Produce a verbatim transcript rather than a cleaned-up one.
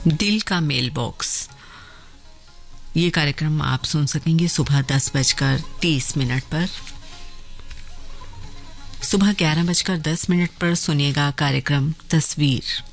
दिल का mail box. ये कार्यक्रम आप सुन सकेंगे सुबह दस बजकर तीस मिनट पर। सुबह ग्यारह बजकर दस मिनट पर सुनिएगा कार्यक्रम तस्वीर।